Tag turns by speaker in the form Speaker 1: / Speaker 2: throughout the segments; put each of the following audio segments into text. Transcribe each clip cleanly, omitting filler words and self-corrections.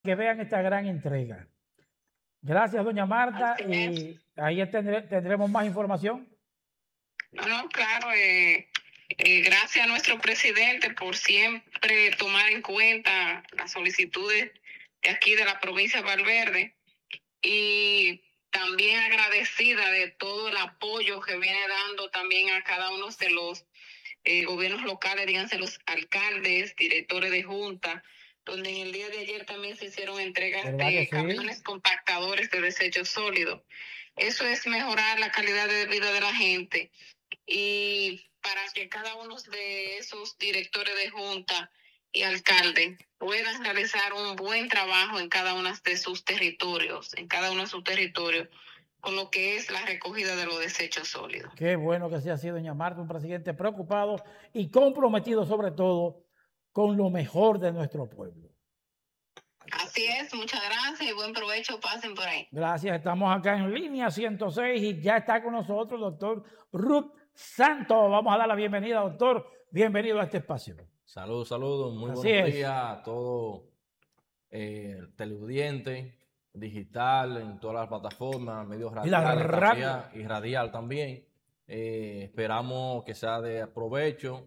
Speaker 1: que vean esta gran entrega. Gracias, doña Marta,
Speaker 2: Así es.
Speaker 1: y ahí tendremos más información.
Speaker 2: No, claro, gracias a nuestro presidente por siempre tomar en cuenta las solicitudes de aquí de la provincia de Valverde y también agradecida de todo el apoyo que viene dando también a cada uno de los gobiernos locales, díganse los alcaldes, directores de junta, donde en el día de ayer también se hicieron entregas
Speaker 1: ¿Verdad que
Speaker 2: de
Speaker 1: sí?
Speaker 2: camiones compactadores de desechos sólidos. Eso es mejorar la calidad de vida de la gente y para que cada uno de esos directores de junta y alcalde puedan realizar un buen trabajo en cada uno de sus territorios, con lo que es la recogida de los desechos sólidos.
Speaker 1: Qué bueno que sea así, doña Marta, un presidente preocupado y comprometido sobre todo con lo mejor de nuestro pueblo.
Speaker 2: Así es, muchas gracias y buen provecho, pasen por ahí.
Speaker 1: Gracias, estamos acá en línea 106 y ya está con nosotros el doctor Ruth Santos. Vamos a dar la bienvenida, doctor. Bienvenido a este espacio.
Speaker 3: Saludos, muy
Speaker 1: Así
Speaker 3: buenos
Speaker 1: es.
Speaker 3: días a todo teleaudiente, digital, en todas las plataformas, medios
Speaker 1: Y la
Speaker 3: radiales
Speaker 1: radio.
Speaker 3: también, y radial también. Esperamos que sea de provecho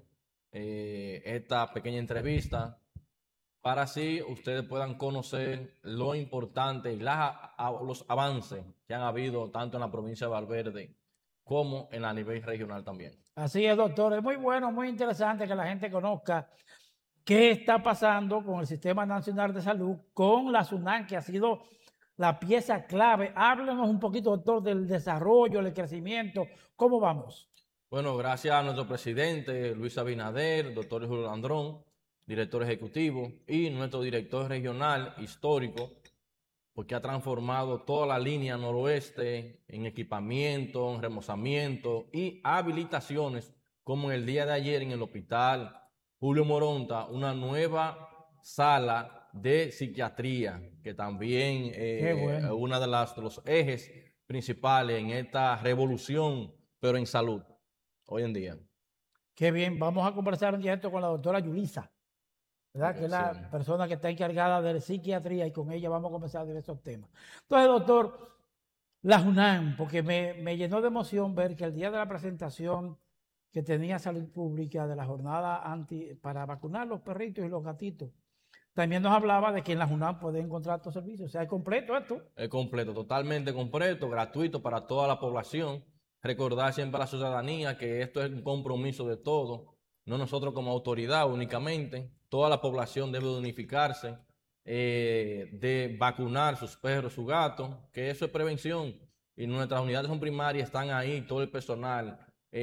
Speaker 3: esta pequeña entrevista para así ustedes puedan conocer lo importante y los avances que han habido tanto en la provincia de Valverde como en la nivel regional también.
Speaker 1: Así es, doctor. Es muy bueno, muy interesante que la gente conozca qué está pasando con el Sistema Nacional de Salud, con la SUNAM, que ha sido la pieza clave. Háblenos un poquito, doctor, del desarrollo, del crecimiento. ¿Cómo vamos?
Speaker 3: Bueno, gracias a nuestro presidente Luis Abinader, doctor Julio Landrón, director ejecutivo, y nuestro director regional histórico, porque ha transformado toda la línea noroeste en equipamiento, en remozamiento y habilitaciones, como en el día de ayer en el hospital Julio Moronta, una nueva sala de psiquiatría, que también
Speaker 1: Qué
Speaker 3: es
Speaker 1: bueno.
Speaker 3: una de los ejes principales en esta revolución, pero en salud, hoy en día.
Speaker 1: Qué bien. Vamos a conversar un día esto con la doctora Yulisa, ¿verdad? Que es
Speaker 3: Sí.
Speaker 1: la persona que está encargada de psiquiatría y con ella vamos a conversar de esos temas. Entonces, doctor, la UNAM, porque me llenó de emoción ver que el día de la presentación que tenía Salud Pública de la jornada para vacunar los perritos y los gatitos, también nos hablaba de que en la UNAM pueden encontrar estos servicios. O sea, es completo esto.
Speaker 3: Es completo, totalmente completo, gratuito para toda la población. Recordar siempre a la ciudadanía que esto es un compromiso de todos, no nosotros como autoridad únicamente. Toda la población debe unificarse, de vacunar sus perros, sus gatos, que eso es prevención. Y nuestras unidades son primarias, están ahí, todo el personal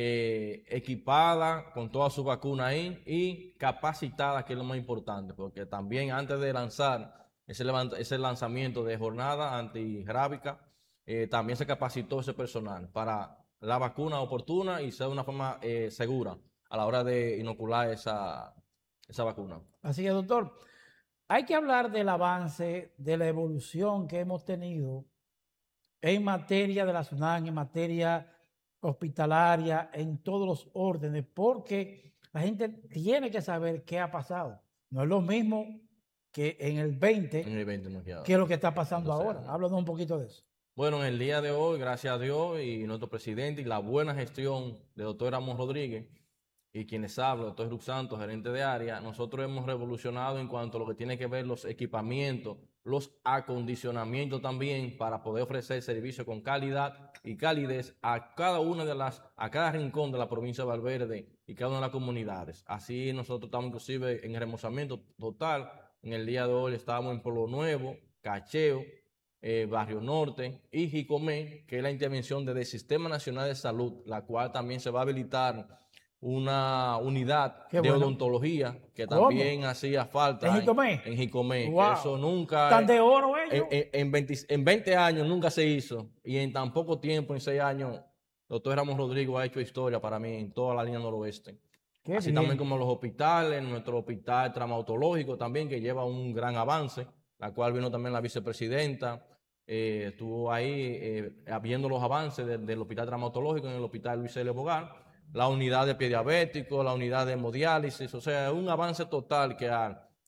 Speaker 3: equipada con toda su vacuna ahí y capacitada, que es lo más importante, porque también antes de lanzar ese lanzamiento de jornada antirrábica, también se capacitó ese personal para la vacuna oportuna y sea de una forma segura a la hora de inocular esa vacuna.
Speaker 1: Así que, doctor, hay que hablar del avance, de la evolución que hemos tenido en materia de la SUNAM, en materia hospitalaria, en todos los órdenes, porque la gente tiene que saber qué ha pasado. No es lo mismo que en el 20,
Speaker 3: En el evento no queda.
Speaker 1: que es lo que está pasando
Speaker 3: No sé,
Speaker 1: ahora.
Speaker 3: no.
Speaker 1: Háblanos un poquito de eso.
Speaker 3: Bueno, en el día de hoy, gracias a Dios y nuestro presidente y la buena gestión del doctor Ramón Rodríguez y quienes hablan, doctor Rux Santos, gerente de área, nosotros hemos revolucionado en cuanto a lo que tiene que ver los equipamientos, los acondicionamientos también para poder ofrecer servicio con calidad y calidez a cada rincón de la provincia de Valverde y cada una de las comunidades. Así nosotros estamos inclusive en remozamiento total. En el día de hoy estábamos en Pueblo Nuevo, Cacheo, Barrio Norte y Jicomé, que es la intervención del Sistema Nacional de Salud, la cual también se va a habilitar una unidad
Speaker 1: Qué
Speaker 3: de
Speaker 1: bueno.
Speaker 3: odontología que
Speaker 1: ¿Cómo?
Speaker 3: también hacía falta
Speaker 1: ¿En Jicomé?
Speaker 3: en Jicomé,
Speaker 1: Wow.
Speaker 3: que eso nunca,
Speaker 1: ¿Tan de oro ellos?
Speaker 3: en 20 años nunca se hizo y en tan poco tiempo, en 6 años, doctor Ramos Rodrigo ha hecho historia para mí en toda la línea noroeste.
Speaker 1: Qué
Speaker 3: Así
Speaker 1: bien.
Speaker 3: también como los hospitales, nuestro hospital traumatológico también, que lleva un gran avance, la cual vino también la vicepresidenta, estuvo ahí viendo los avances del hospital traumatológico en el hospital Luis L. Bogar, la unidad de pie diabético, la unidad de hemodiálisis, o sea, un avance total que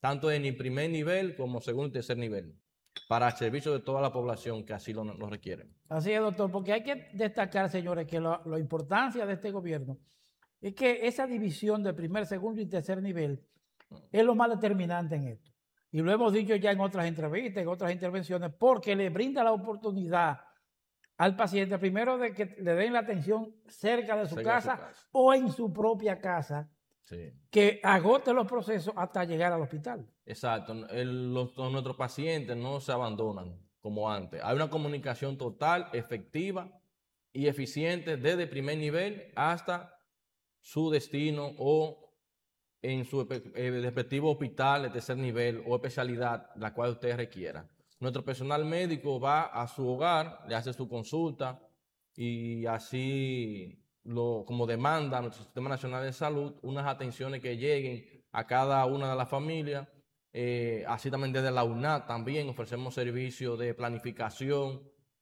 Speaker 3: tanto en el primer nivel como segundo y tercer nivel, para el servicio de toda la población que así lo requiere.
Speaker 1: Así es, doctor, porque hay que destacar, señores, que la importancia de este gobierno es que esa división de primer, segundo y tercer nivel es lo más determinante en esto. Y lo hemos dicho ya en otras entrevistas, en otras intervenciones, porque le brinda la oportunidad al paciente, primero, de que le den la atención cerca de su casa o en su propia casa, sí, que agote los procesos hasta llegar al hospital.
Speaker 3: Exacto. Nuestros pacientes no se abandonan como antes. Hay una comunicación total, efectiva y eficiente desde el primer nivel hasta su destino o en su respectivo hospital de tercer nivel o especialidad, la cual usted requiera. Nuestro personal médico va a su hogar, le hace su consulta y así, como demanda nuestro Sistema Nacional de Salud, unas atenciones que lleguen a cada una de las familias. Así también desde la UNAD también ofrecemos servicios de planificación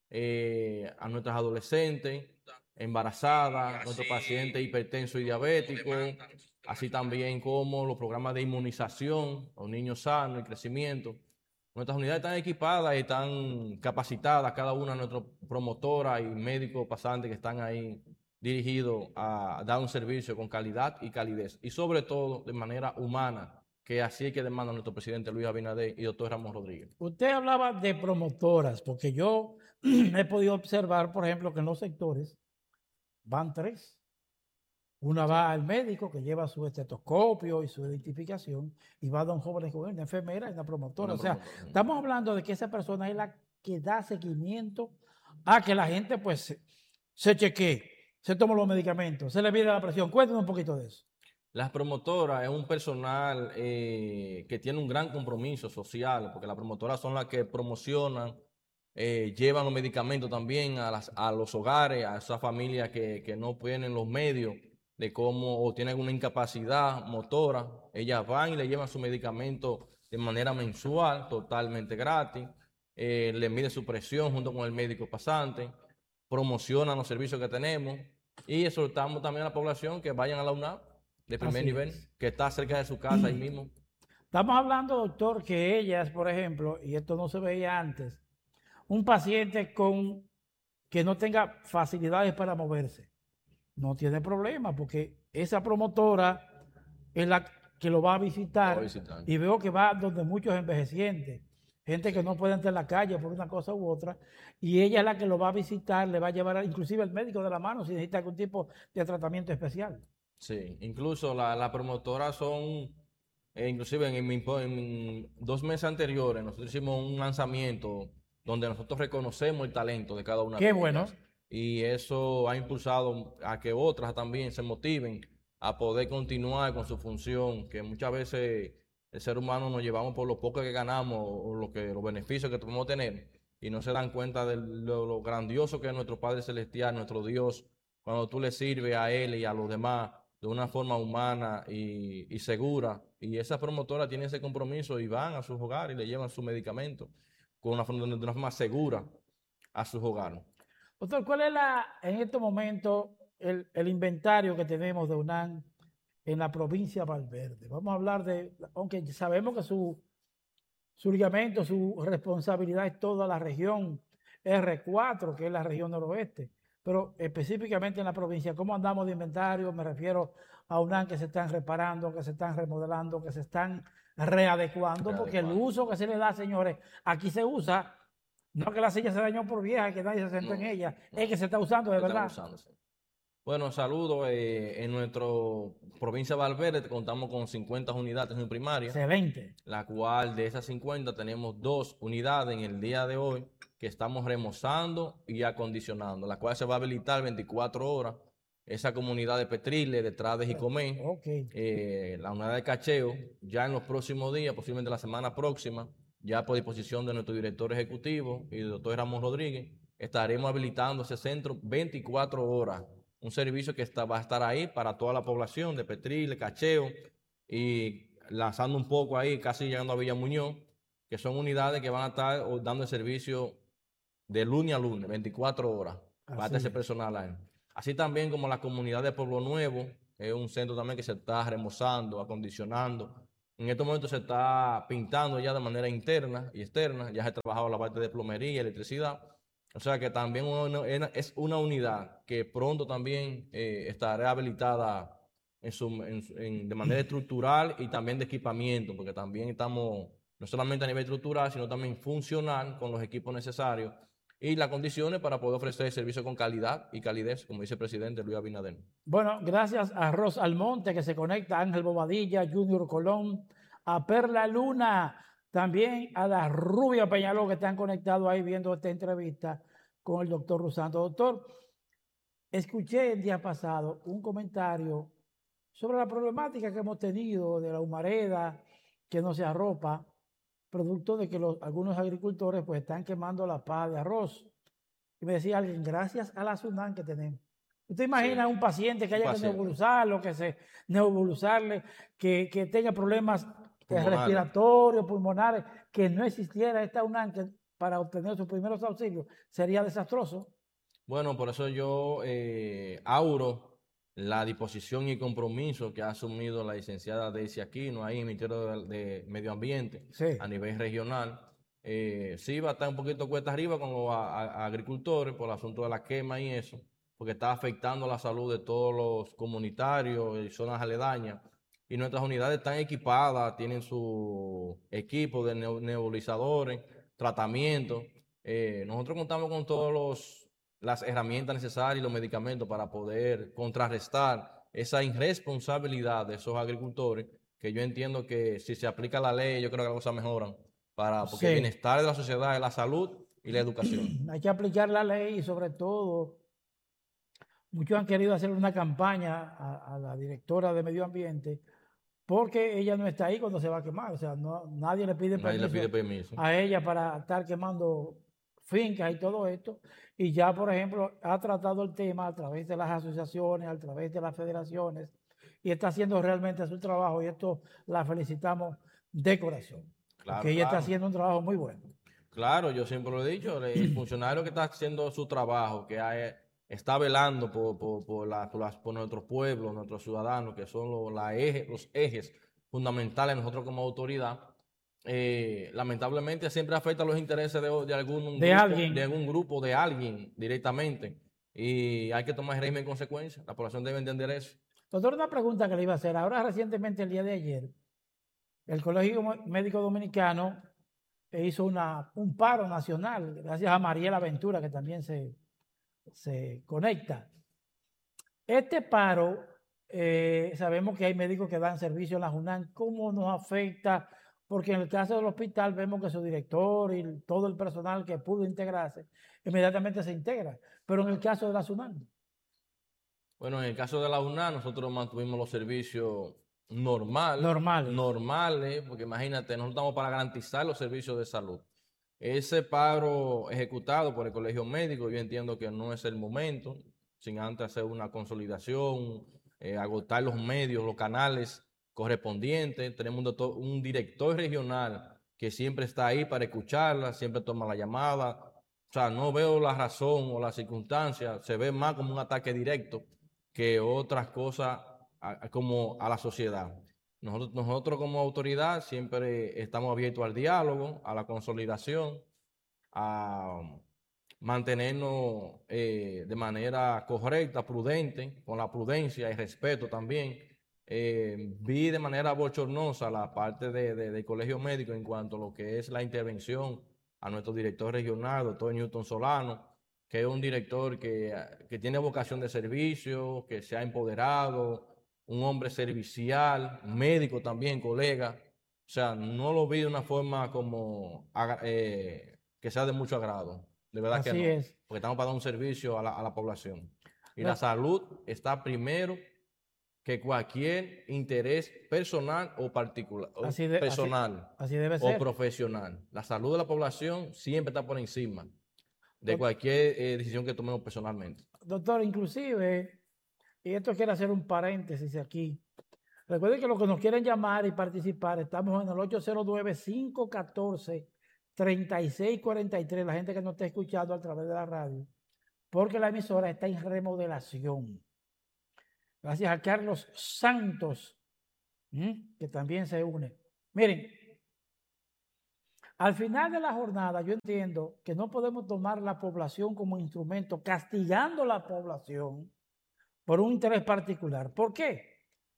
Speaker 3: a nuestras adolescentes, embarazadas, nuestros pacientes hipertensos y diabéticos, así también como los programas de inmunización, los niños sanos y crecimiento. Nuestras unidades están equipadas y están capacitadas, cada una de nuestras promotoras y médicos pasantes que están ahí dirigidos a dar un servicio con calidad y calidez, y sobre todo de manera humana, que así es que demanda nuestro presidente Luis Abinader y doctor Ramos Rodríguez.
Speaker 1: Usted hablaba de promotoras, porque yo he podido observar, por ejemplo, que en los sectores van 3. Una va al médico que lleva su estetoscopio y su identificación, y va a don jóvenes con una enfermera y una promotora. O sea, estamos hablando de que esa persona es la que da seguimiento a que la gente pues se chequee, se toma los medicamentos, se le mide la presión. Cuéntanos un poquito de eso.
Speaker 3: Las promotoras es un personal que tiene un gran compromiso social, porque las promotoras son las que promocionan, llevan los medicamentos también a los hogares, a esas familias que no tienen los medios de cómo, o tienen alguna incapacidad motora. Ellas van y le llevan su medicamento de manera mensual, totalmente gratis, le miden su presión junto con el médico pasante, promocionan los servicios que tenemos y exhortamos también a la población que vayan a la UNAD de primer nivel, que está cerca de su casa ahí mismo.
Speaker 1: Estamos hablando, doctor, que ellas, por ejemplo, y esto no se veía antes, un paciente que no tenga facilidades para moverse, no tiene problema, porque esa promotora es la que lo va a visitar, y veo que va donde muchos envejecientes, gente que no puede entrar en la calle por una cosa u otra, y ella es la que lo va a visitar, le va a llevar inclusive el médico de la mano si necesita algún tipo de tratamiento especial.
Speaker 3: Sí, incluso las promotoras son, inclusive en 2 meses anteriores, nosotros hicimos un lanzamiento donde nosotros reconocemos el talento de cada una de ellas.
Speaker 1: Qué bueno.
Speaker 3: Y eso ha impulsado a que otras también se motiven a poder continuar con su función, que muchas veces el ser humano nos llevamos por lo poco que ganamos o los beneficios que podemos tener y no se dan cuenta de lo grandioso que es nuestro Padre Celestial, nuestro Dios, cuando tú le sirves a Él y a los demás de una forma humana y segura. Y esas promotoras tienen ese compromiso y van a sus hogares y le llevan sus medicamentos de una forma segura a sus hogares.
Speaker 1: Doctor, ¿cuál es en este momento el inventario que tenemos de UNAM en la provincia de Valverde? Vamos a hablar aunque sabemos que su ligamento, su responsabilidad es toda la región R4, que es la región noroeste, pero específicamente en la provincia, ¿cómo andamos de inventario? Me refiero a UNAM que se están reparando, que se están remodelando, que se están readecuando, porque el uso que se le da, señores, aquí se usa. No que la silla se dañó por vieja, que nadie se sentó en ella, es que se está usando de verdad.
Speaker 3: Bueno, saludos. En nuestra provincia de Valverde contamos con 50 unidades en primaria.
Speaker 1: Excelente.
Speaker 3: La cual de esas 50 tenemos 2 unidades en el día de hoy que estamos remozando y acondicionando, la cual se va a habilitar 24 horas. Esa comunidad de Petrile, detrás de Jicomé, la unidad de cacheo, ya en los próximos días, posiblemente la semana próxima, ya por disposición de nuestro director ejecutivo y del doctor Ramos Rodríguez, estaremos habilitando ese centro 24 horas. Un servicio que va a estar ahí para toda la población de Petrile, Cacheo, y lanzando un poco ahí, casi llegando a Villa Muñoz, que son unidades que van a estar dando el servicio de lunes a lunes, 24 horas, para ese personal ahí. Así también como la comunidad de Pueblo Nuevo, es un centro también que se está remozando, acondicionando, En estos momentos se está pintando ya de manera interna y externa, ya se ha trabajado la parte de plomería, electricidad, o sea que también es una unidad que pronto también estará habilitada de manera estructural y también de equipamiento, porque también estamos no solamente a nivel estructural, sino también funcional con los equipos necesarios y las condiciones para poder ofrecer servicio con calidad y calidez, como dice el presidente Luis Abinader.
Speaker 1: Bueno, gracias a Ros Almonte que se conecta, a Ángel Bobadilla, Junior Colón, a Perla Luna, también a la Rubia Peñaló que están conectados ahí viendo esta entrevista con el doctor Rusanto. Doctor, escuché el día pasado un comentario sobre la problemática que hemos tenido de la humareda que no se arropa, producto de que algunos agricultores pues están quemando la paja de arroz. Y me decía alguien, gracias a la SUNAM que tenemos. ¿Usted imagina un paciente que haya que nebulizarlo, nebulizarle, que tenga problemas respiratorios, pulmonares, que no existiera esta UNAM para obtener sus primeros auxilios? Sería desastroso.
Speaker 3: Bueno, por eso yo auro la disposición y compromiso que ha asumido la licenciada Daisy Aquino ahí en el Ministerio de Medio Ambiente a nivel regional. Sí va a estar un poquito cuesta arriba con los agricultores por el asunto de la quema y eso, porque está afectando la salud de todos los comunitarios y zonas aledañas. Y nuestras unidades están equipadas, tienen su equipo de nebulizadores, tratamientos. Nosotros contamos con todas las herramientas necesarias y los medicamentos para poder contrarrestar esa irresponsabilidad de esos agricultores, que yo entiendo que si se aplica la ley, yo creo que las cosas mejoran, porque el bienestar de la sociedad es la salud y la educación.
Speaker 1: Hay que aplicar la ley y sobre todo, muchos han querido hacer una campaña a la directora de Medio Ambiente porque ella no está ahí cuando se va a quemar, o sea, nadie le pide permiso a ella para estar quemando fincas y todo esto, y ya, por ejemplo, ha tratado el tema a través de las asociaciones, a través de las federaciones, y está haciendo realmente su trabajo, y esto la felicitamos de corazón, porque ella está haciendo un trabajo muy bueno.
Speaker 3: Claro, yo siempre lo he dicho, el funcionario que está haciendo su trabajo, que está velando por nuestros pueblos, nuestros ciudadanos, que son los ejes fundamentales de nosotros como autoridad, lamentablemente siempre afecta los intereses de algún grupo, de alguien directamente, y hay que tomar el régimen en consecuencia. La población debe entender eso.
Speaker 1: Doctor, una pregunta que le iba a hacer. Ahora recientemente, el día de ayer, el Colegio Médico Dominicano hizo un paro nacional, gracias a Mariela Ventura, que también se conecta. Este paro, sabemos que hay médicos que dan servicio en la UNAM. ¿Cómo nos afecta? Porque en el caso del hospital vemos que su director y todo el personal que pudo integrarse, inmediatamente se integra. Pero en el caso de la UNAM.
Speaker 3: Bueno, en el caso de la UNAM, nosotros mantuvimos los servicios normales, porque imagínate, nosotros estamos para garantizar los servicios de salud. Ese paro ejecutado por el Colegio Médico, yo entiendo que no es el momento, sin antes hacer una consolidación, agotar los medios, los canales correspondientes. Tenemos un director regional que siempre está ahí para escucharla, siempre toma la llamada. O sea, no veo la razón o la circunstancia, se ve más como un ataque directo que otras cosas como a la sociedad. Nosotros como autoridad siempre estamos abiertos al diálogo, a la consolidación, a mantenernos de manera correcta, prudente, con la prudencia y respeto también. Vi de manera bochornosa la parte del Colegio Médico en cuanto a lo que es la intervención a nuestro director regional, doctor Newton Solano, que es un director que tiene vocación de servicio, que se ha empoderado, un hombre servicial, médico también, colega. O sea, no lo vi de una forma como que sea de mucho agrado. De verdad que no.
Speaker 1: Es.
Speaker 3: Porque estamos para dar un servicio a la población. Y la salud está primero que cualquier interés personal o particular,
Speaker 1: así debe
Speaker 3: ser. Profesional. La salud de la población siempre está por encima de cualquier decisión que tomemos personalmente.
Speaker 1: Doctor, inclusive, y esto quiero hacer un paréntesis aquí. Recuerden que los que nos quieren llamar y participar, estamos en el 809-514-3643, la gente que nos está escuchando a través de la radio, porque la emisora está en remodelación. Gracias a Carlos Santos, que también se une. Miren, al final de la jornada yo entiendo que no podemos tomar la población como instrumento, castigando a la población por un interés particular. ¿Por qué?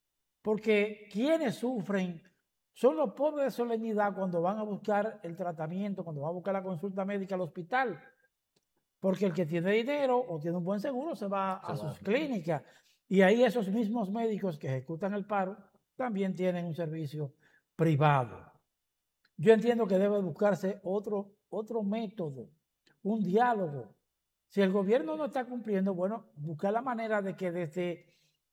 Speaker 1: Porque quienes sufren son los pobres de solemnidad cuando van a buscar el tratamiento, cuando van a buscar la consulta médica al hospital. Porque el que tiene dinero o tiene un buen seguro se va a sus clínicas. Y ahí esos mismos médicos que ejecutan el paro también tienen un servicio privado. Yo entiendo que debe buscarse otro método, un diálogo. Si el gobierno no está cumpliendo, bueno, buscar la manera de que desde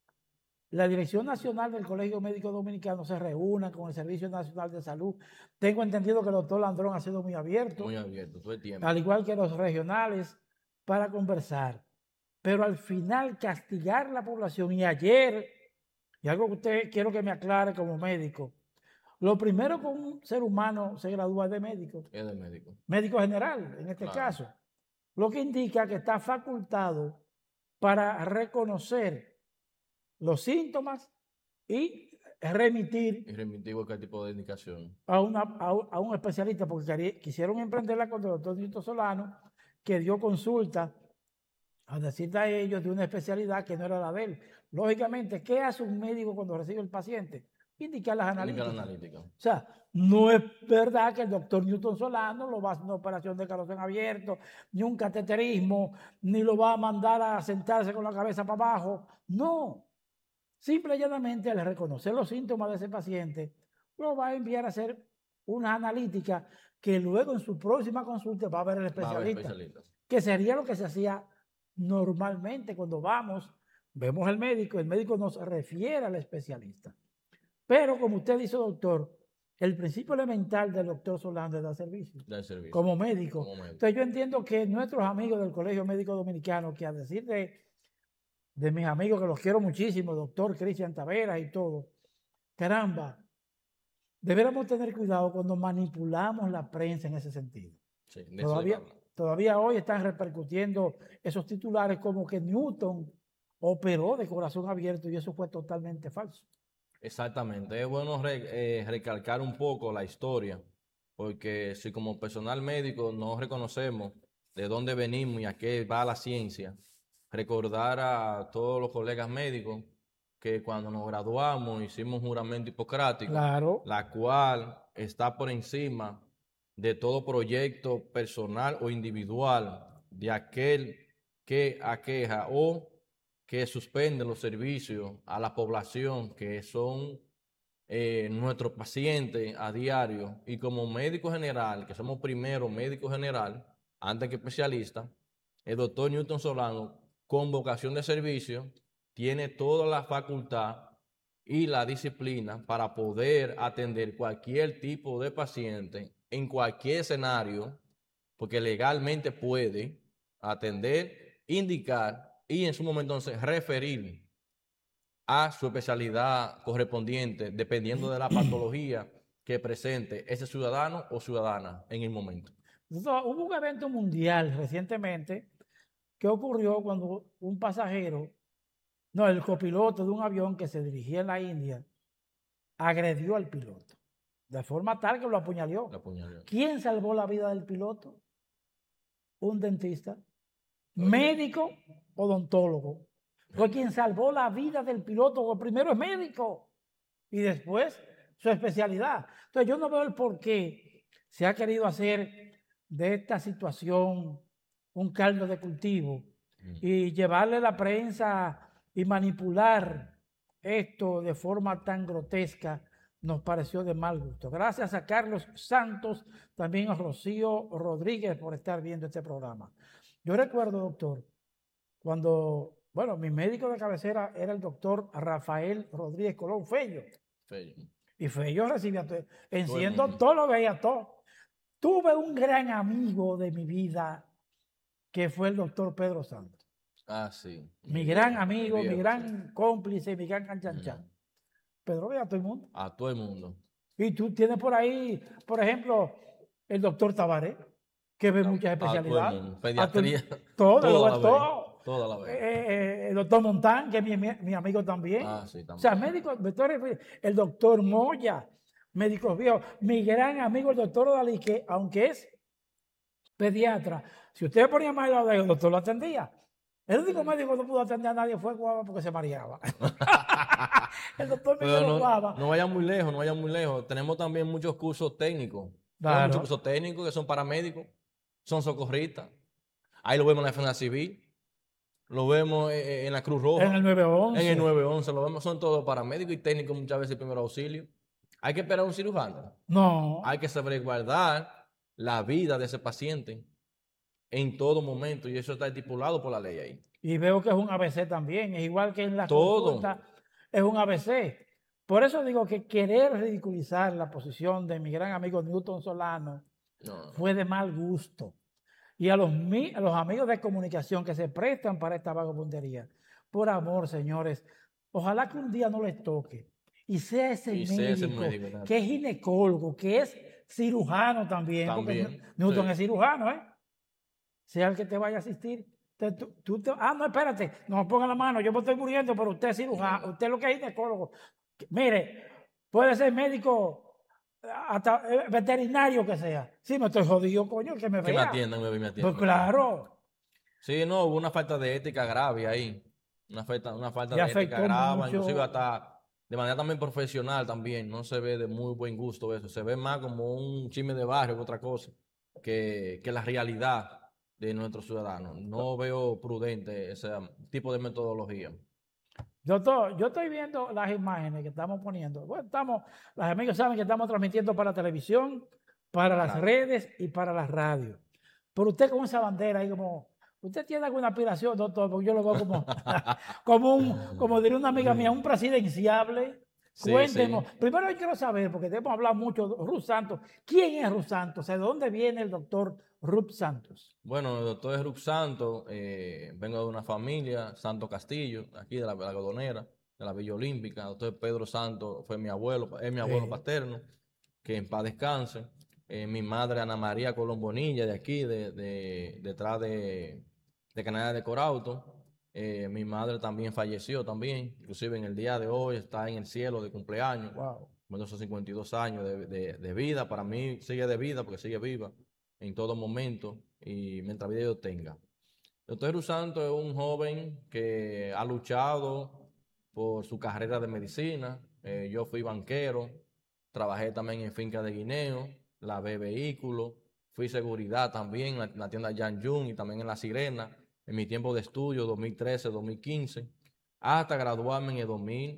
Speaker 1: la Dirección Nacional del Colegio Médico Dominicano se reúna con el Servicio Nacional de Salud. Tengo entendido que el doctor Landrón ha sido muy abierto.
Speaker 3: Muy abierto, todo el tiempo.
Speaker 1: Al igual que los regionales, para conversar. Pero al final castigar a la población. Y ayer, y algo que usted quiero que me aclare como médico, lo primero que un ser humano se gradúa es de médico.
Speaker 3: Es de médico.
Speaker 1: Médico general, en este caso. Lo que indica que está facultado para reconocer los síntomas y remitir.
Speaker 3: Y remitir cualquier tipo de indicación.
Speaker 1: A un especialista, porque quisieron emprenderla con el doctor Nito Solano, que dio consulta a decirle a ellos de una especialidad que no era la de él. Lógicamente, ¿qué hace un médico cuando recibe el paciente? Indicar las analíticas. O sea, no es verdad que el doctor Newton Solano lo va a hacer una operación de corazón abierto, ni un cateterismo, ni lo va a mandar a sentarse con la cabeza para abajo. No. Simple y llanamente, al reconocer los síntomas de ese paciente, lo va a enviar a hacer una analítica que luego en su próxima consulta va a ver el especialista. Que sería lo que se hacía normalmente cuando vemos al médico, el médico nos refiere al especialista. Pero como usted dice, doctor, el principio elemental del doctor Solano es dar servicio. Como médico. Entonces yo entiendo que nuestros amigos del Colegio Médico Dominicano, que a decir de mis amigos que los quiero muchísimo, doctor Cristian Taveras y todo, caramba, deberíamos tener cuidado cuando manipulamos la prensa en ese sentido.
Speaker 3: Sí,
Speaker 1: todavía hoy están repercutiendo esos titulares como que Newton operó de corazón abierto y eso fue totalmente falso.
Speaker 3: Exactamente, es bueno recalcar un poco la historia, porque si como personal médico no reconocemos de dónde venimos y a qué va la ciencia, recordar a todos los colegas médicos que cuando nos graduamos hicimos un juramento hipocrático,
Speaker 1: claro,
Speaker 3: la cual está por encima de todo proyecto personal o individual de aquel que aqueja o que suspende los servicios a la población que son nuestros pacientes a diario. Y como médico general, que somos primero médico general, antes que especialista, el doctor Newton Solano, con vocación de servicio, tiene toda la facultad y la disciplina para poder atender cualquier tipo de paciente en cualquier escenario, porque legalmente puede atender, indicar y en su momento entonces referir a su especialidad correspondiente dependiendo de la patología que presente ese ciudadano o ciudadana en el momento.
Speaker 1: Hubo un evento mundial recientemente que ocurrió cuando el copiloto de un avión que se dirigía en la India agredió al piloto de forma tal que lo apuñaló. ¿Quién salvó la vida del piloto? Un dentista, médico, odontólogo. Fue quien salvó la vida del piloto, porque primero es médico y después su especialidad. Entonces yo no veo el por qué se ha querido hacer de esta situación un caldo de cultivo y llevarle a la prensa y manipular esto de forma tan grotesca. Nos pareció de mal gusto. Gracias a Carlos Santos, también a Rocío Rodríguez por estar viendo este programa. Yo recuerdo, doctor, cuando, mi médico de cabecera era el doctor Rafael Rodríguez Colón, Fello. Y Fello recibía, enciendo todo lo veía todo. Tuve un gran amigo de mi vida que fue el doctor Pedro Santos.
Speaker 3: Ah, sí.
Speaker 1: Mi gran amigo, mi gran cómplice, mi gran canchanchan. Pedro ve a todo el mundo.
Speaker 3: A todo el mundo.
Speaker 1: Y tú tienes por ahí, por ejemplo, el doctor Tabaré, que ve muchas especialidades.
Speaker 3: Pediatría.
Speaker 1: Toda la vez. El doctor Montán, que es mi amigo también.
Speaker 3: Ah, sí, también.
Speaker 1: O sea, médicos, el doctor Moya. médicos viejos. Mi gran amigo el doctor Dalí, que aunque es pediatra, si usted ponía mal al lado de él, el doctor lo atendía. El único médico que no pudo atender a nadie fue Guava porque se mareaba. El doctor
Speaker 3: Pero
Speaker 1: Miguel Guava.
Speaker 3: no vayan muy lejos, no vayan muy lejos. Tenemos también muchos cursos técnicos. Tenemos
Speaker 1: Claro.
Speaker 3: muchos cursos técnicos que son paramédicos, son socorristas. Ahí lo vemos en la defensa civil, lo vemos en la Cruz Roja,
Speaker 1: En el 911.
Speaker 3: en el 911, lo vemos, son todos paramédicos y técnicos, muchas veces primer auxilio. Hay que esperar a un cirujano.
Speaker 1: No.
Speaker 3: Hay que saber guardar la vida de ese paciente en todo momento y eso está estipulado por la ley ahí.
Speaker 1: Y veo que es un ABC también, es igual que en la
Speaker 3: Todo.
Speaker 1: consulta, es un ABC. Por eso digo que querer ridiculizar la posición de mi gran amigo Newton Solano
Speaker 3: No.
Speaker 1: fue de mal gusto. Y a los amigos de comunicación que se prestan para esta vagabundería, por amor, señores, ojalá que un día no les toque y sea ese médico que es ginecólogo, que es cirujano también, porque Newton es cirujano, sea el que te vaya a asistir. No, espérate, no me ponga la mano, yo me estoy muriendo, pero usted es cirujano, usted es lo que es ginecólogo. Mire, puede ser médico, hasta veterinario que sea. Sí, me estoy jodido, coño, que me vea.
Speaker 3: Que me atiendan, me atiendan.
Speaker 1: Pues claro.
Speaker 3: Sí, no, hubo una falta de ética grave ahí. Una falta de ética grave, inclusive hasta de manera también profesional también. No se ve de muy buen gusto eso. Se ve más como un chisme de barrio que otra cosa, que la realidad de nuestros ciudadanos. No veo prudente ese tipo de metodología.
Speaker 1: Doctor, yo estoy viendo las imágenes que estamos poniendo. Bueno, los amigos saben que estamos transmitiendo para la televisión, para las redes y para las radios. Pero usted con esa bandera ahí como, ¿usted tiene alguna aspiración, doctor? Porque yo lo veo como diría una amiga mía, un presidenciable.
Speaker 3: Sí,
Speaker 1: Cuéntenos.
Speaker 3: sí.
Speaker 1: Primero yo quiero saber, porque hemos hablado mucho de Ruth Santos. ¿Quién es Ruth Santos? ¿De dónde viene el doctor Ruth Santos?
Speaker 3: Bueno, el doctor es Ruth Santos, vengo de una familia, Santo Castillo, aquí de la Algodonera, de la Villa Olímpica. El doctor Pedro Santos fue mi abuelo, es mi abuelo paterno, que en paz descanse. Mi madre Ana María Colón Bonilla, de aquí, detrás de Canadá de Corauto. Mi madre también falleció también, inclusive en el día de hoy está en el cielo de cumpleaños.
Speaker 1: Wow.
Speaker 3: Bueno, esos 52 años de vida, para mí sigue de vida porque sigue viva en todo momento y mientras vida yo tenga. El doctor Ruth Santos es un joven que ha luchado por su carrera de medicina. Yo fui banquero, trabajé también en finca de guineo, lavé vehículos, fui seguridad también en la tienda Yan Yun y también en La Sirena, en mi tiempo de estudio 2013-2015, hasta graduarme en el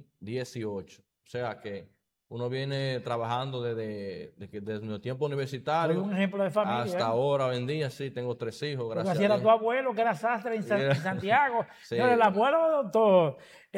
Speaker 3: 2018. O sea que uno viene trabajando desde el tiempo universitario.
Speaker 1: Soy un ejemplo de familia.
Speaker 3: Hasta ahora, hoy en día, sí, tengo 3 hijos, gracias a Dios.
Speaker 1: Así era tu abuelo, que era sastre en Santiago.
Speaker 3: Sí.
Speaker 1: Pero el abuelo, doctor,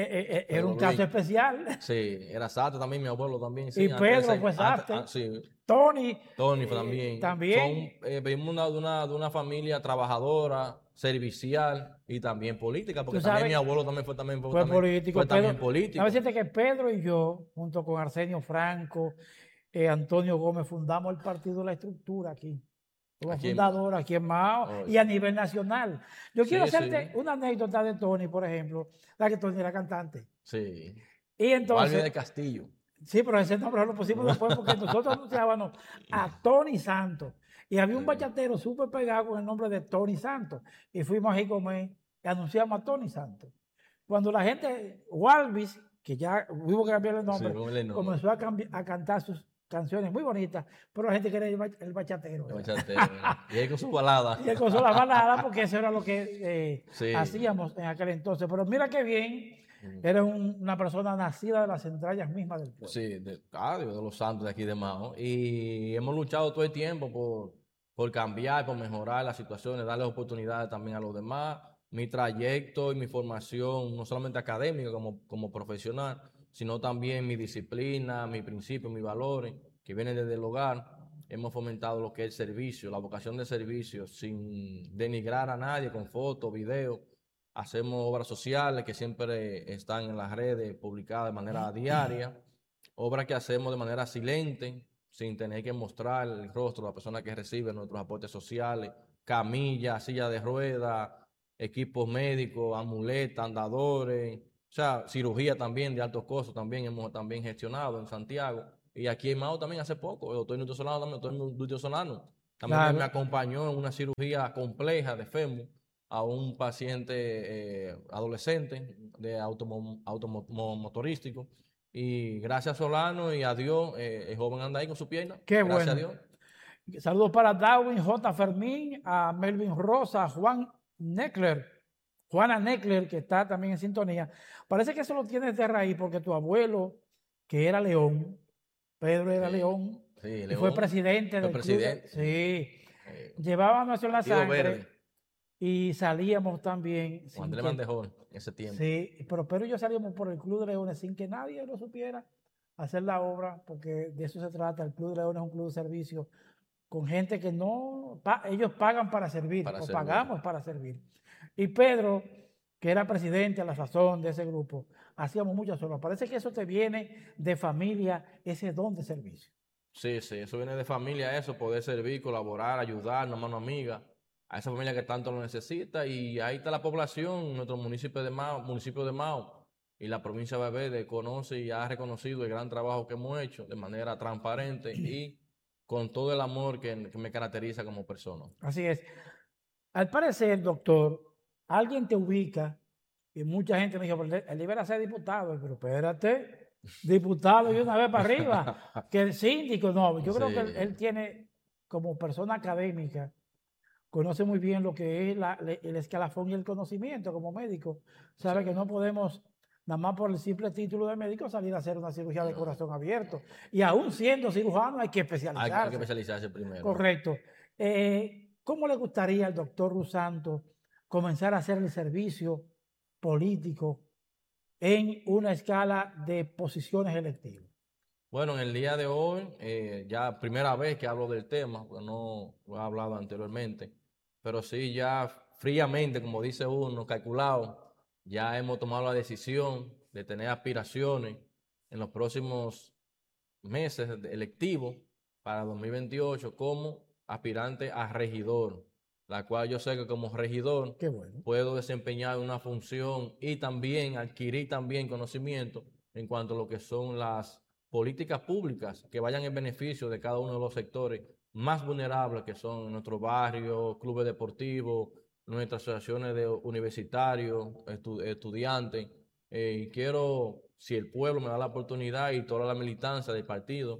Speaker 1: era un caso especial.
Speaker 3: Sí, era sastre también, mi abuelo también. Sí,
Speaker 1: Y Pedro fue sastre.
Speaker 3: Sí.
Speaker 1: Tony
Speaker 3: también.
Speaker 1: También.
Speaker 3: Venimos de una familia trabajadora, servicial y también política, porque también mi abuelo también fue político. Fue también político.
Speaker 1: A veces que Pedro y yo, junto con Arsenio Franco, Antonio Gómez, fundamos el Partido de la Estructura aquí. Como fundador aquí en Mao y a nivel nacional. Yo quiero hacerte una anécdota de Tony, por ejemplo, la que Tony era cantante.
Speaker 3: Sí.
Speaker 1: Y entonces.
Speaker 3: Valverde Castillo.
Speaker 1: Sí, pero ese nombre lo pusimos después porque nosotros anunciábamos a Tony Santos. Y había un bachatero súper pegado con el nombre de Tony Santos. Y fuimos ahí como y anunciamos a Tony Santos. Cuando la gente, Walvis, que ya hubo que cambiarle el nombre, comenzó a cantar sus canciones muy bonitas, pero la gente quería el bachatero.
Speaker 3: El bachatero. Y él con su balada.
Speaker 1: Y él con su balada, porque eso era lo que hacíamos en aquel entonces. Pero mira qué bien. Eres una persona nacida de las entrañas mismas del pueblo.
Speaker 3: Sí, de los santos de aquí de Mao. Y hemos luchado todo el tiempo por cambiar, por mejorar las situaciones, darle oportunidades también a los demás. Mi trayecto y mi formación, no solamente académica como profesional, sino también mi disciplina, mis principios, mis valores, que vienen desde el hogar. Hemos fomentado lo que es el servicio, la vocación de servicio, sin denigrar a nadie con fotos, videos. Hacemos obras sociales que siempre están en las redes publicadas de manera diaria, obras que hacemos de manera silente, sin tener que mostrar el rostro de la persona que recibe nuestros aportes sociales, camillas, sillas de ruedas, equipos médicos, amuletas, andadores, o sea, cirugía también de altos costos también hemos gestionado en Santiago. Y aquí en Mao también hace poco, el doctor Nutio Solano también, el doctor Nutio Solano también
Speaker 1: Claro.
Speaker 3: me acompañó en una cirugía compleja de fémur a un paciente adolescente de automotorístico. Y gracias a Solano y a Dios, el joven anda ahí con su pierna.
Speaker 1: Qué
Speaker 3: Gracias
Speaker 1: bueno.
Speaker 3: a Dios.
Speaker 1: Saludos para Darwin J. Fermín, a Melvin Rosa, a Juana Neckler, que está también en sintonía. Parece que eso lo tienes de raíz porque tu abuelo, que era León, Pedro era León,
Speaker 3: Sí,
Speaker 1: y
Speaker 3: León
Speaker 1: fue presidente del
Speaker 3: presidente.
Speaker 1: club. Sí. Llevábamos en la
Speaker 3: Tío
Speaker 1: sangre
Speaker 3: Verde,
Speaker 1: y salíamos también.
Speaker 3: con Andrés Mandejón, en ese tiempo.
Speaker 1: Sí, pero Pedro y yo salíamos por el Club de Leones sin que nadie lo supiera hacer la obra, porque de eso se trata. El Club de Leones es un club de servicio con gente que no, ellos pagan para servir,
Speaker 3: Para
Speaker 1: o
Speaker 3: servir.
Speaker 1: pagamos para servir. Y Pedro, que era presidente a la sazón de ese grupo, hacíamos muchas obras. Parece que eso te viene de familia, ese don de servicio.
Speaker 3: Sí, sí, eso viene de familia, eso, poder servir, colaborar, ayudar, una mano amiga a esa familia que tanto lo necesita. Y ahí está la población, nuestro municipio de Mao y la provincia de Valverde conoce y ha reconocido el gran trabajo que hemos hecho de manera transparente y con todo el amor que me caracteriza como persona.
Speaker 1: Así es. Al parecer, doctor, alguien te ubica y mucha gente me dijo, él iba a ser diputado, pero espérate, diputado y una vez para arriba, que el síndico, no, yo creo que él tiene como persona académica, conoce muy bien lo que es el escalafón y el conocimiento como médico, sabe que no podemos, nada más por el simple título de médico, salir a hacer una cirugía de corazón abierto, y aún siendo cirujano hay que especializarse.
Speaker 3: Hay que especializarse primero.
Speaker 1: Correcto. ¿Cómo le gustaría al doctor Ruz Santos comenzar a hacer el servicio político en una escala de posiciones electivas?
Speaker 3: Bueno, en el día de hoy, ya primera vez que hablo del tema, porque no lo he hablado anteriormente, pero sí ya fríamente, como dice uno, calculado, ya hemos tomado la decisión de tener aspiraciones en los próximos meses electivos para 2028 como aspirante a regidor, la cual yo sé que como regidor puedo desempeñar una función y también adquirir también conocimiento en cuanto a lo que son las políticas públicas que vayan en beneficio de cada uno de los sectores más vulnerables que son nuestros barrios, clubes deportivos, nuestras asociaciones de universitarios, estudiantes. Y quiero, si el pueblo me da la oportunidad y toda la militancia del partido,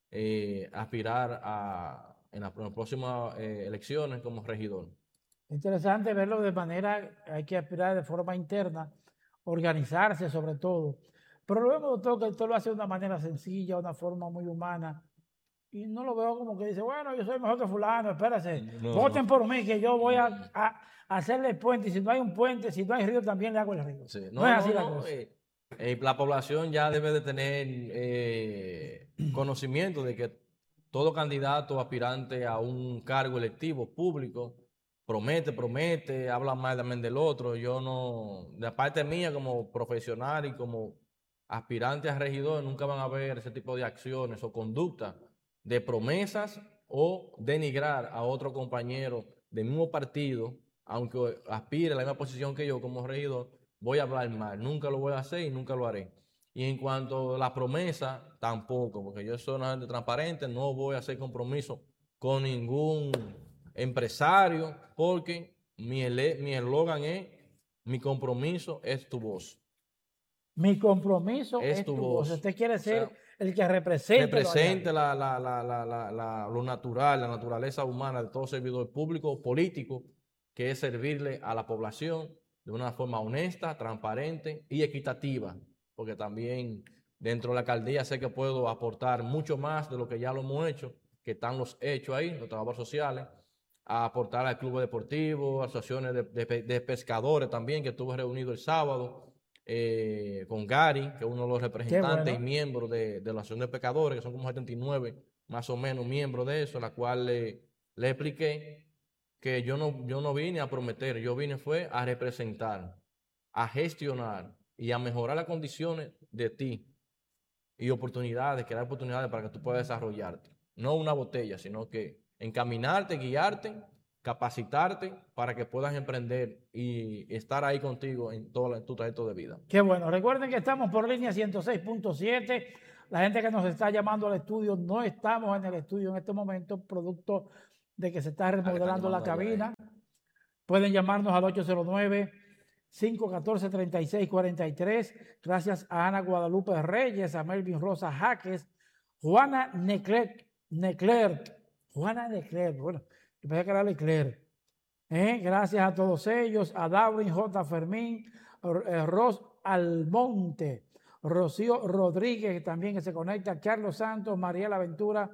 Speaker 3: aspirar en las próximas elecciones como regidor.
Speaker 1: Interesante verlo de manera, hay que aspirar de forma interna, organizarse sobre todo. Pero luego, doctor, que usted lo hace de una manera sencilla, una forma muy humana. Y no lo veo como que dice, bueno, yo soy mejor que fulano, espérese, voten por mí, que yo voy a hacerle el puente. Y si no hay un puente, si no hay río, también le hago el río.
Speaker 3: Sí.
Speaker 1: No es así la cosa.
Speaker 3: La población ya debe de tener conocimiento de que todo candidato aspirante a un cargo electivo público promete, habla mal también del otro. Yo no, de parte mía como profesional y como aspirante a regidor, nunca van a ver ese tipo de acciones o conductas de promesas o denigrar a otro compañero del mismo partido, aunque aspire a la misma posición que yo como regidor, voy a hablar mal. Nunca lo voy a hacer y nunca lo haré. Y en cuanto a la promesa, tampoco, porque yo soy una gente transparente, no voy a hacer compromiso con ningún empresario, porque mi eslogan es, mi compromiso es tu voz.
Speaker 1: Mi compromiso es tu voz. Usted quiere ser el que represente
Speaker 3: lo natural, la naturaleza humana de todo servidor público o político, que es servirle a la población de una forma honesta, transparente y equitativa, porque también dentro de la alcaldía sé que puedo aportar mucho más de lo que ya lo hemos hecho, que están los hechos ahí, los trabajos sociales, a aportar al club deportivo, asociaciones de pescadores también, que estuve reunido el sábado, con Gary, que es uno de los representantes y miembros de la Asociación de Pescadores, que son como 79 más o menos miembros de eso, la cual le expliqué que yo no vine a prometer, yo vine fue a representar, a gestionar y a mejorar las condiciones de ti y oportunidades, crear oportunidades para que tú puedas desarrollarte. No una botella, sino que encaminarte, guiarte, capacitarte para que puedas emprender y estar ahí contigo en todo tu trayecto de vida.
Speaker 1: Qué bueno. Recuerden que estamos por línea 106.7 la gente que nos está llamando al estudio, no estamos en el estudio en este momento, producto de que se está remodelando la cabina. Pueden llamarnos al 809-514-3643. Gracias a Ana Guadalupe Reyes, a Melvin Rosa Jaques, Juana Neclerc, bueno, yo pensé que era Leclerc. Gracias a todos ellos, a Darwin J. Fermín, Ros Almonte, Rocío Rodríguez, que también se conecta, Carlos Santos, Mariela Ventura.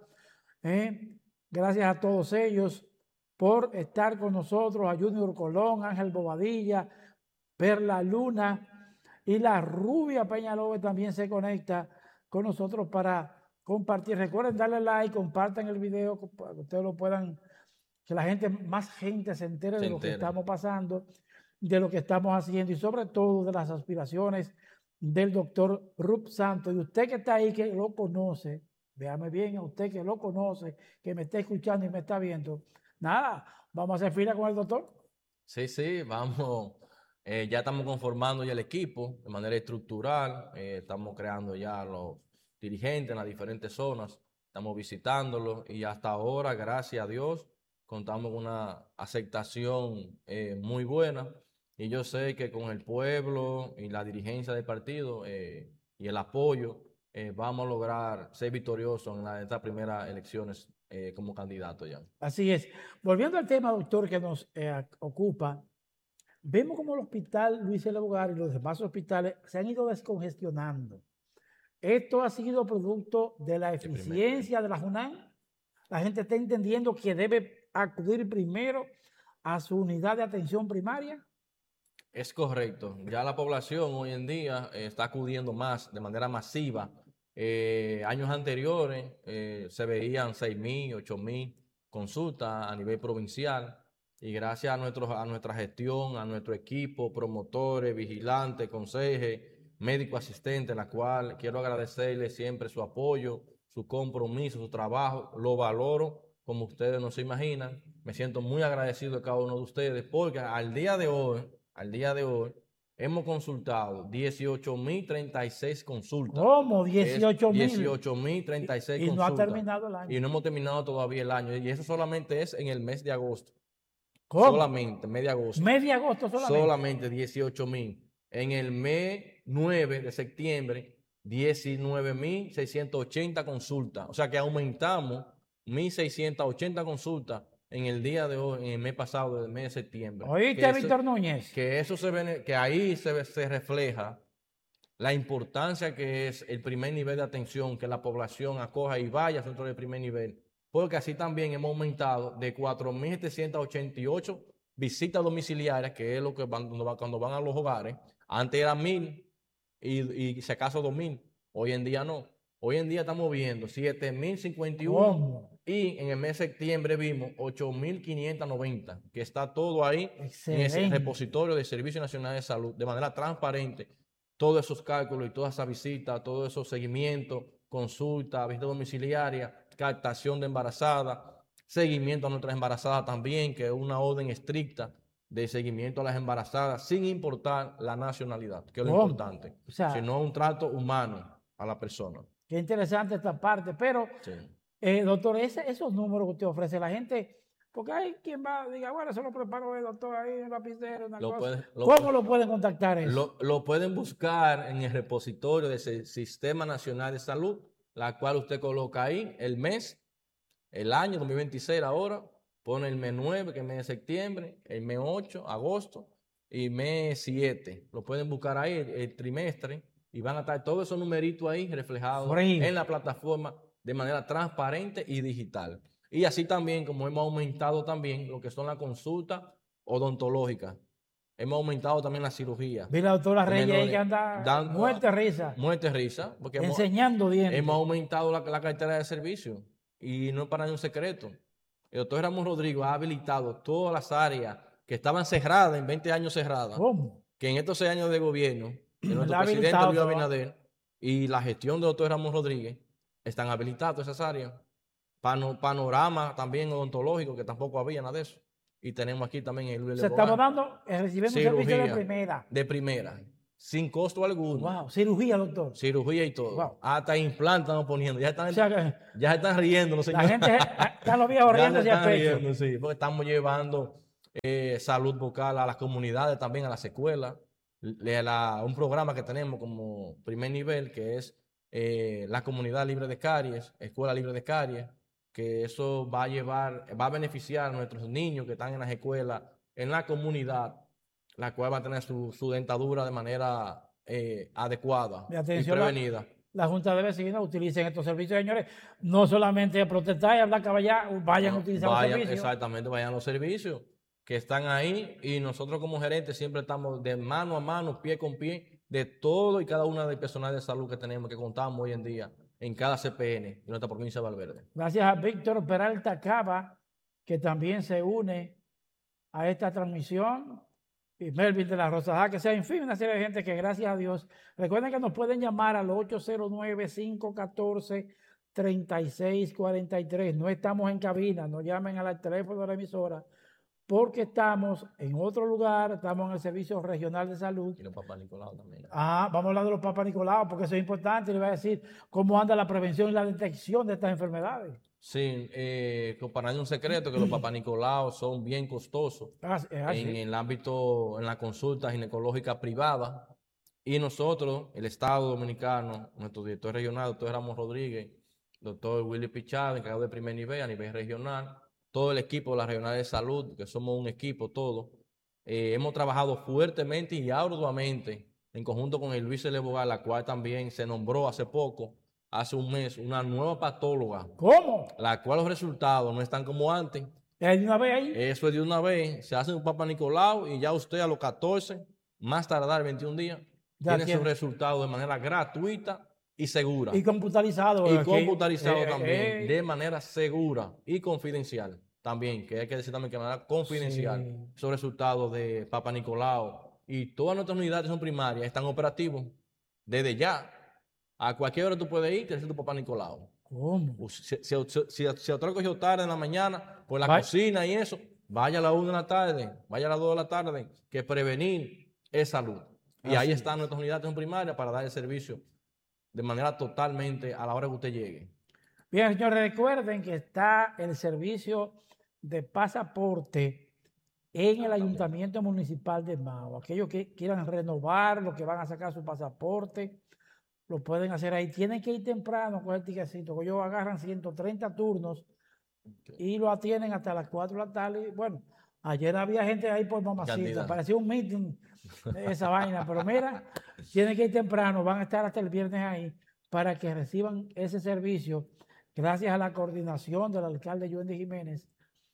Speaker 1: Gracias a todos ellos por estar con nosotros, a Junior Colón, Ángel Bobadilla, Perla Luna y la Rubia Peñalove también se conecta con nosotros para compartir. Recuerden darle like, compartan el video para que ustedes lo puedan, que la gente, más gente se entere de lo que estamos pasando, de lo que estamos haciendo y sobre todo de las aspiraciones del doctor Rup Santos. Y usted que está ahí, que lo conoce, véame bien, a usted que lo conoce, que me está escuchando y me está viendo, nada, vamos a hacer fila con el doctor.
Speaker 3: Sí, vamos. Ya estamos conformando ya el equipo de manera estructural. Estamos creando ya los dirigentes en las diferentes zonas. Estamos visitándolos y hasta ahora, gracias a Dios, contamos con una aceptación muy buena. Y yo sé que con el pueblo y la dirigencia del partido y el apoyo, vamos a lograr ser victoriosos en estas primeras elecciones como candidato ya.
Speaker 1: Así es. Volviendo al tema, doctor, que nos ocupa, vemos como el hospital Luis L. Bogar y los demás hospitales se han ido descongestionando. Esto ha sido producto de la eficiencia de la JUNAM. La gente está entendiendo que debe acudir primero a su unidad de atención primaria.
Speaker 3: Es correcto. Ya la población hoy en día está acudiendo más de manera masiva. Años anteriores se veían 6,000, 8,000 consultas a nivel provincial y gracias a nuestra gestión, a nuestro equipo, promotores, vigilantes, consejeros, médico asistente, la cual quiero agradecerle siempre su apoyo, su compromiso, su trabajo. Lo valoro como ustedes no se imaginan. Me siento muy agradecido de cada uno de ustedes porque al día de hoy, hemos consultado 18,036 consultas.
Speaker 1: ¿Cómo? 18,000.
Speaker 3: 18,036 consultas.
Speaker 1: Y no ha terminado el año.
Speaker 3: Y no hemos terminado todavía el año. Y eso solamente es en el mes de agosto.
Speaker 1: ¿Cómo?
Speaker 3: Solamente, mes de agosto.
Speaker 1: Mes de agosto solamente.
Speaker 3: Solamente 18,000. En el mes 9 de septiembre, 19,680 consultas. O sea que aumentamos 1,680 consultas en el día de hoy, en el mes pasado, del mes de septiembre.
Speaker 1: ¿Oíste, Víctor Núñez?
Speaker 3: Que ahí se refleja la importancia que es el primer nivel de atención, que la población acoja y vaya al centro de primer nivel. Porque así también hemos aumentado de 4,788 visitas domiciliarias, que es lo que cuando van a los hogares. Antes era 1,000 y si acaso 2,000. Hoy en día no. Hoy en día estamos viendo 7,051.
Speaker 1: ¿Cómo?
Speaker 3: Y en el mes de septiembre vimos 8,590, que está todo ahí.
Speaker 1: Excelente.
Speaker 3: En ese repositorio del Servicio Nacional de Salud, de manera transparente, todos esos cálculos y todas esas visitas, todos esos seguimientos, consultas, visita domiciliaria, captación de embarazadas, seguimiento a nuestras embarazadas también, que es una orden estricta de seguimiento a las embarazadas, sin importar la nacionalidad, que es lo importante,
Speaker 1: o sea,
Speaker 3: sino un trato humano a la persona.
Speaker 1: Qué interesante esta parte, pero,
Speaker 3: Sí.
Speaker 1: Doctor, esos números que usted ofrece, la gente, porque hay quien va y diga, bueno, eso lo preparo el doctor ahí, un lapicero, una cosa. ¿Cómo lo pueden contactar eso?
Speaker 3: Lo pueden buscar en el repositorio del Sistema Nacional de Salud, la cual usted coloca ahí el mes, el año 2026 ahora, pone el mes 9, que es el mes de septiembre, el mes 8, agosto, y mes 7. Lo pueden buscar ahí, el trimestre, y van a estar todos esos numeritos ahí reflejados en la plataforma de manera transparente y digital. Y así también, como hemos aumentado también lo que son las consultas odontológicas, hemos aumentado también la cirugía.
Speaker 1: Vi la doctora Reyes ahí que anda muerte risa.
Speaker 3: Porque
Speaker 1: enseñando dientes.
Speaker 3: Hemos aumentado la cartera de servicio y no es para ningún secreto. El doctor Ramón Rodríguez ha habilitado todas las áreas que estaban cerradas, en 20 años cerradas.
Speaker 1: ¿Cómo?
Speaker 3: Que en estos 6 años de gobierno, de nuestro presidente Luis Abinader y la gestión del doctor Ramón Rodríguez, están habilitadas esas áreas. Panorama también odontológico, que tampoco había nada de eso. Y tenemos aquí también el Luis
Speaker 1: Estamos recibiendo un servicio de primera.
Speaker 3: De primera. sin costo alguno.
Speaker 1: Wow, cirugía, doctor.
Speaker 3: Cirugía y todo.
Speaker 1: Wow.
Speaker 3: Hasta implantes estamos poniendo. Ya están,
Speaker 1: O sea que
Speaker 3: ya están riendo, los
Speaker 1: la
Speaker 3: señores.
Speaker 1: gente, están los viejos
Speaker 3: Ya se
Speaker 1: riéndose al
Speaker 3: están
Speaker 1: pecho.
Speaker 3: riendo, sí, porque estamos llevando salud vocal a las comunidades, también a las escuelas. Un programa que tenemos como primer nivel, que es la comunidad libre de caries, escuela libre de caries, que eso va a beneficiar a nuestros niños que están en las escuelas, en la comunidad, la cual va a tener su dentadura de manera adecuada
Speaker 1: Y
Speaker 3: y
Speaker 1: atención,
Speaker 3: prevenida.
Speaker 1: la Junta de Vecinos utilicen estos servicios, señores. No solamente a protestar y hablar caballá, vayan a utilizar los servicios.
Speaker 3: Exactamente, vayan a los servicios que están ahí y nosotros como gerentes siempre estamos de mano a mano, pie con pie, de todo y cada una del personal de salud que tenemos, que contamos hoy en día en cada CPN de nuestra provincia de Valverde.
Speaker 1: Gracias a Víctor Peralta Cava, que también se une a esta transmisión, y Melvin de la Rosada, que sea, en fin, una serie de gente que gracias a Dios. Recuerden que nos pueden llamar al 809-514-3643. No estamos en cabina, no llamen al teléfono de la emisora, porque estamos en otro lugar, estamos en el Servicio Regional de Salud.
Speaker 3: Y los papás Nicolau también.
Speaker 1: Vamos a hablar de los Papas Nicolau, porque eso es importante, y le voy a decir cómo anda la prevención y la detección de estas enfermedades.
Speaker 3: Sí, para nadie es un secreto que los papás Nicolau son bien costosos en el ámbito, en la consulta ginecológica privada. Y nosotros, el Estado Dominicano, nuestro director regional, doctor Ramos Rodríguez, doctor Willy Pichard, encargado de primer nivel a nivel regional, todo el equipo de la regional de salud, que somos un equipo todo, hemos trabajado fuertemente y arduamente en conjunto con el Luis L. Bogal, la cual también se nombró hace poco, hace un mes, una nueva patóloga.
Speaker 1: ¿Cómo?
Speaker 3: La cual los resultados no están como antes.
Speaker 1: ¿Es de una vez ahí?
Speaker 3: Eso es de una vez. Se hace un Papa Nicolau y ya usted a los 14, más tardar 21 días, tiene sus resultados de manera gratuita y segura.
Speaker 1: Y computarizado.
Speaker 3: Y computarizado también, de manera segura y confidencial. También, que hay que decir también que de manera confidencial. Sí. Esos resultados de Papa Nicolau y todas nuestras unidades son primarias, están operativos desde ya. A cualquier hora tú puedes ir y hacer tu Papá Nicolau.
Speaker 1: ¿Cómo?
Speaker 3: Si otro cogió tarde en la mañana, por la cocina y eso, vaya a las 1 de la tarde, vaya a las 2 de la tarde, que prevenir es salud. Y ahí están nuestras unidades primarias para dar el servicio de manera totalmente a la hora que usted llegue.
Speaker 1: Bien, señores, recuerden que está el servicio de pasaporte en el Ayuntamiento Municipal de Mao. Aquellos que quieran renovar, los que van a sacar su pasaporte, lo pueden hacer ahí. Tienen que ir temprano con el tiquecito, porque ellos agarran 130 turnos y lo atienden hasta las 4 de la tarde. Bueno, ayer había gente ahí por Mamacita, parecía un meeting esa vaina, pero mira, tienen que ir temprano, van a estar hasta el viernes ahí para que reciban ese servicio, gracias a la coordinación del alcalde Yuendi Jiménez,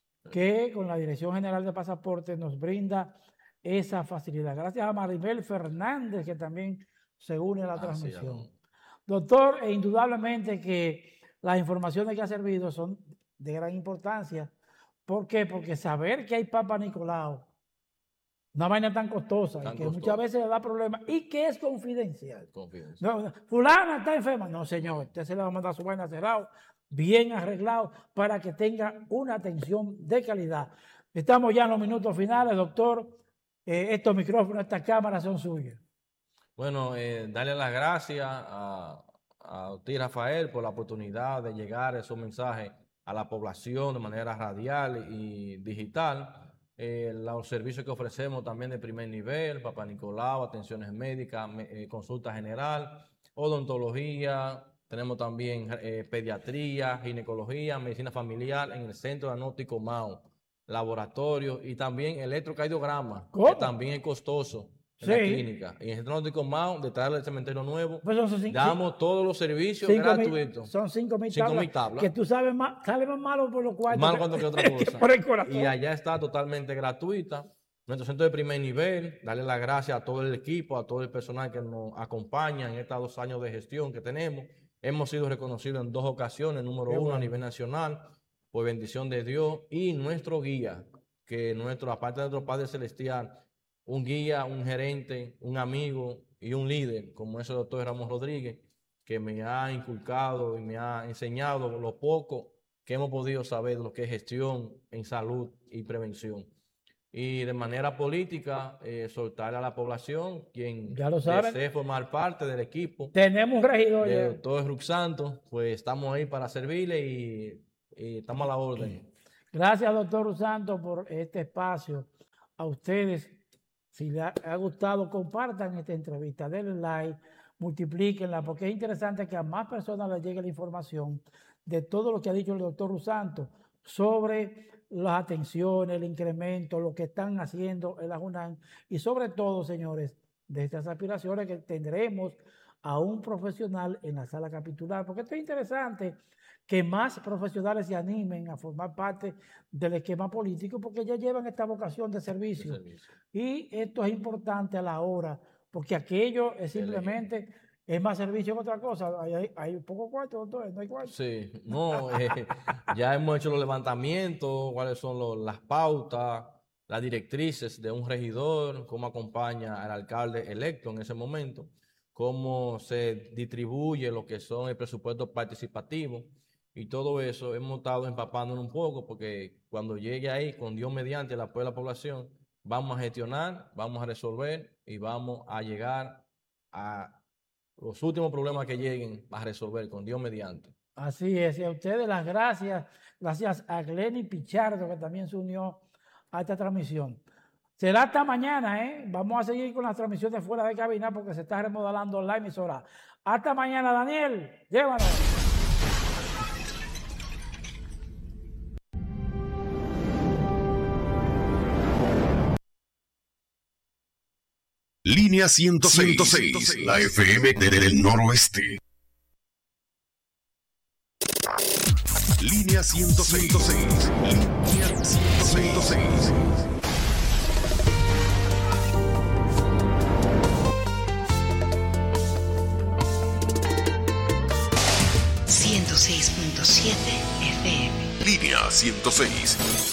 Speaker 1: que con la Dirección General de Pasaportes nos brinda esa facilidad. Gracias a Maribel Fernández, que también se une a la transmisión. Doctor, indudablemente que las informaciones que ha servido son de gran importancia. ¿Por qué? Porque saber que hay Papa Nicolau, una vaina tan costosa, y que muchas veces le da problemas, y que es confidencial. No, fulana está enferma. No, señor, usted se le va a mandar su vaina cerrado, bien arreglado, para que tenga una atención de calidad. Estamos ya en los minutos finales, doctor. Estos micrófonos, estas cámaras son suyas.
Speaker 3: Bueno, darle las gracias a usted, Rafael, por la oportunidad de llegar esos mensajes a la población de manera radial y digital. Los servicios que ofrecemos también de primer nivel, Papá Nicolau, atenciones médicas, consulta general, odontología, tenemos también pediatría, ginecología, medicina familiar en el Centro Diagnóstico Mao, laboratorio y también electrocardiograma, que también es costoso. En la clínica. Y en el Centro Diagnóstico Mao, detrás del cementerio nuevo, pues damos todos los servicios gratuitos.
Speaker 1: Son 5,000 tablas. Que tú sabes más, sale más malo por los cuartos.
Speaker 3: Más cuando que otra cosa.
Speaker 1: Por el corazón.
Speaker 3: Y allá está totalmente gratuita. Nuestro centro de primer nivel, darle las gracias a todo el equipo, a todo el personal que nos acompaña en estos 2 años de gestión que tenemos. Hemos sido reconocidos en 2 ocasiones, número 1 a nivel nacional, por bendición de Dios. Y nuestro guía, que aparte de nuestro Padre Celestial, un guía, un gerente, un amigo y un líder, como es el doctor Ramos Rodríguez, que me ha inculcado y me ha enseñado lo poco que hemos podido saber de lo que es gestión en salud y prevención. y de manera política soltar a la población quien
Speaker 1: ya lo saben,
Speaker 3: desee formar parte del equipo.
Speaker 1: Tenemos un regidor
Speaker 3: del
Speaker 1: ya.
Speaker 3: doctor Rux Santos, pues estamos ahí para servirle y estamos a la orden.
Speaker 1: Gracias, doctor Rux Santos, por este espacio. A ustedes, si les ha gustado, compartan esta entrevista, denle like, multiplíquenla, porque es interesante que a más personas les llegue la información de todo lo que ha dicho el doctor Rux Santos sobre las atenciones, el incremento, lo que están haciendo en la JUNAM y sobre todo, señores, de estas aspiraciones que tendremos a un profesional en la sala capitular, porque esto es interesante que más profesionales se animen a formar parte del esquema político porque ya llevan esta vocación de servicio. Y esto es importante a la hora, porque aquello es simplemente... Es más servicio que otra cosa. Hay poco cuarto, doctor, no hay cuarto.
Speaker 3: Sí, no, ya hemos hecho los levantamientos, cuáles son las pautas, las directrices de un regidor, cómo acompaña al alcalde electo en ese momento, cómo se distribuye lo que son el presupuesto participativo y todo eso. Hemos estado empapándonos un poco porque cuando llegue ahí, con Dios mediante el apoyo de la población, vamos a gestionar, vamos a resolver y vamos a llegar a los últimos problemas que lleguen a resolver con Dios mediante.
Speaker 1: Así es, y a ustedes las gracias. Gracias a Glenny Pichardo, que también se unió a esta transmisión. Será hasta mañana, ¿eh? Vamos a seguir con las transmisiones fuera de cabina porque se está remodelando la emisora. Hasta mañana, Daniel. Llévanos.
Speaker 4: Línea 106, la FM del noroeste. Línea 106, línea 106. FM. Línea 106.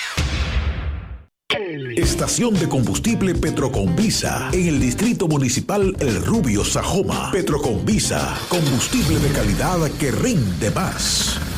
Speaker 4: Estación de combustible Petroconvisa en el distrito municipal El Rubio, Sajoma. Petroconvisa, combustible de calidad que rinde más.